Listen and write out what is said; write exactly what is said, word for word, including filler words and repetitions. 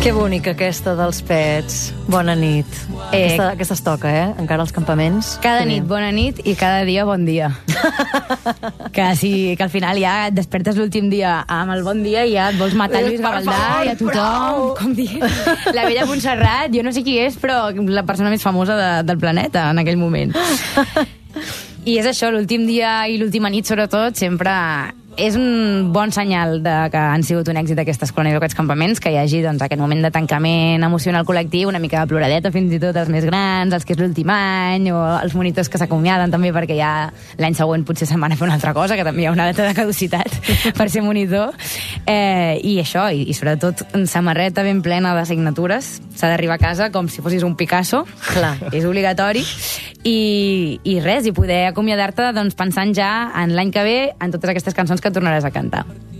Que bonica aquesta dels pets. Bona nit. Eh, aquesta, aquesta es toca, eh? Encara als campaments. Cada nit bona nit i cada dia bon dia. que, si, que al final ja et despertes l'últim dia amb el bon dia i ja et vols matar Lluís Gavaldà i a tothom. Com dir, la vella Montserrat, jo no sé qui és, però la persona més famosa de, del planeta en aquell moment. I és això, l'últim dia i l'última nit, sobretot, sempre és un bon senyal de que han sigut un èxit aquestes colònies o aquests campaments, que hi hagi doncs, aquest moment de tancament emocional col·lectiu, una mica de ploradeta fins i tot els més grans, els que és l'últim any, o els monitors que s'acomiaden també perquè ja l'any següent potser se'n van a fer una altra cosa, que també hi ha una data de caducitat per ser monitor. Eh, I això, i, i sobretot en samarreta ben plena de signatures, s'ha d'arribar a casa com si fossis un Picasso. Clar. És obligatori. I, i res, i poder acomiadar-te doncs, pensant ja en l'any que ve en totes aquestes cançons que tornaràs a cantar.